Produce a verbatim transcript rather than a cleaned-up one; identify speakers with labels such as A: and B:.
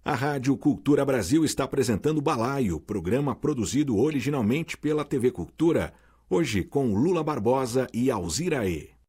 A: A Rádio Cultura Brasil está apresentando Balaio, programa produzido originalmente pela T V Cultura, hoje com Lula Barbosa e Alzira E.